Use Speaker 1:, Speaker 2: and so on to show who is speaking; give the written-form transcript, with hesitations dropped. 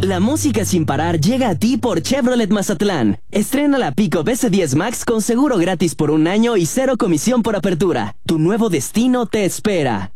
Speaker 1: La música sin parar llega a ti por Chevrolet Mazatlán. Estrena la Pickup S10 Max con seguro gratis por 1 año y 0 comisión por apertura. Tu nuevo destino te espera.